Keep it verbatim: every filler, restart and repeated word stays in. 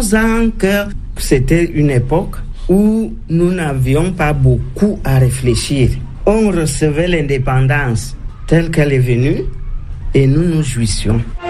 en cœur, c'était une époque où nous n'avions pas beaucoup à réfléchir. On recevait l'indépendance telle qu'elle est venue et nous nous jouissions.